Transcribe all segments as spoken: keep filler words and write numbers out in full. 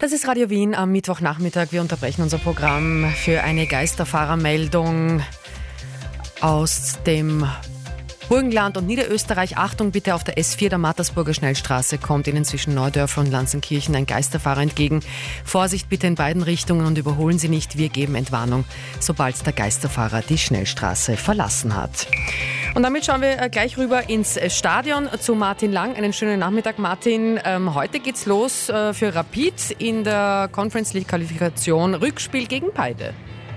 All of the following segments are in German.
Das ist Radio Wien am Mittwochnachmittag. Wir unterbrechen unser Programm für eine Geisterfahrermeldung aus dem Burgenland und Niederösterreich. Achtung bitte, auf der S vier der Mattersburger Schnellstraße kommt Ihnen zwischen Neudörfer und Lanzenkirchen ein Geisterfahrer entgegen. Vorsicht bitte in beiden Richtungen und überholen Sie nicht. Wir geben Entwarnung, sobald der Geisterfahrer die Schnellstraße verlassen hat. Und damit schauen wir gleich rüber ins Stadion zu Martin Lang. Einen schönen Nachmittag, Martin. Ähm, heute geht's los äh, für Rapid in der Conference League Qualifikation. Rückspiel gegen Peide.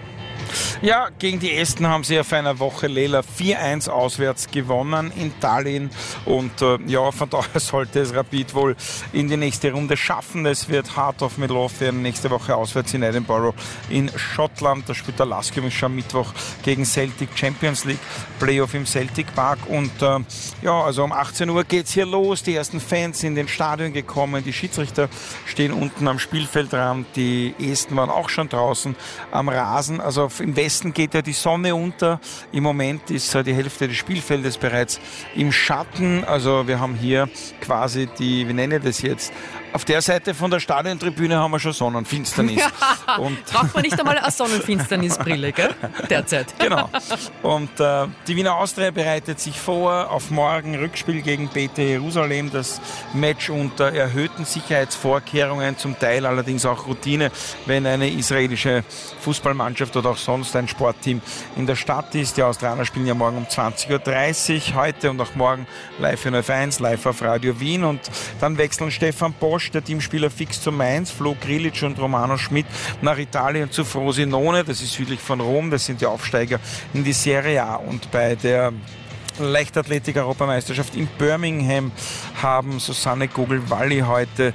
Ja, gegen die Esten haben sie auf einer Woche Lela vier eins auswärts gewonnen in Tallinn und äh, ja, von daher sollte es Rapid wohl in die nächste Runde schaffen. Es wird Heart of Midlothian nächste Woche auswärts in Edinburgh in Schottland. Da spielt der Lask am Mittwoch gegen Celtic, Champions League Playoff im Celtic Park und äh, ja, also um achtzehn Uhr geht's hier los. Die ersten Fans sind ins Stadion gekommen, die Schiedsrichter stehen unten am Spielfeldrand, die Esten waren auch schon draußen am Rasen, also im Westen geht ja die Sonne unter. Im Moment ist die Hälfte des Spielfeldes bereits im Schatten. Also wir haben hier quasi die, wie nenne ich das jetzt, auf der Seite von der Stadiontribüne haben wir schon Sonnenfinsternis. Ja, und braucht man nicht einmal eine Sonnenfinsternisbrille, gell? Derzeit. Genau. Und äh, die Wiener Austria bereitet sich vor auf morgen Rückspiel gegen B T Jerusalem. Das Match unter erhöhten Sicherheitsvorkehrungen, zum Teil allerdings auch Routine, wenn eine israelische Fußballmannschaft oder auch sonst ein Sportteam in der Stadt ist. Die Australier spielen ja morgen um zwanzig Uhr dreißig, heute und auch morgen live für N F eins, live auf Radio Wien. Und dann wechseln Stefan Bosch, der Teamspieler fix zu Mainz, Flo Grilic und Romano Schmidt nach Italien zu Frosinone, das ist südlich von Rom, das sind die Aufsteiger in die Serie A. Und bei der Leichtathletik-Europameisterschaft in Birmingham haben Susanne Gogel-Walli heute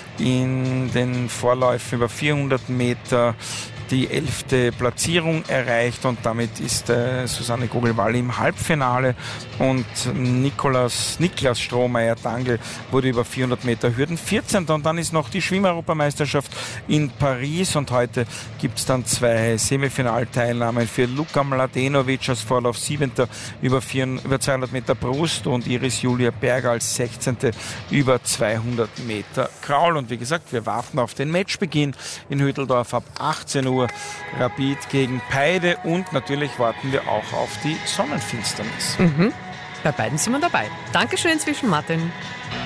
in den Vorläufen über vierhundert Meter die elfte Platzierung erreicht und damit ist äh, Susanne Gogel-Walli im Halbfinale und Nikolaus, Niklas Strohmeier-Dangl wurde über vierhundert Meter Hürden vierzehnter und dann ist noch die Schwimmeuropameisterschaft in Paris und heute gibt es dann zwei Semifinalteilnahmen für Luka Mladenovic als Vorlauf siebenter über, über zweihundert Meter Brust und Iris Julia Berger als sechzehnte über zweihundert Meter Kraul. Und wie gesagt, wir warten auf den Matchbeginn in Hütteldorf ab achtzehn Uhr. Rapid gegen Peide und natürlich warten wir auch auf die Sonnenfinsternis. Mhm. Bei beiden sind wir dabei. Dankeschön inzwischen, Martin.